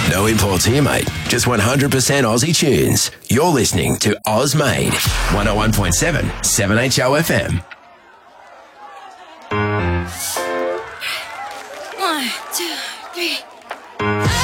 No imports here, mate. Just 100% Aussie tunes. You're listening to Ozmade, 101.7 7HO FM. 1, 2, 3.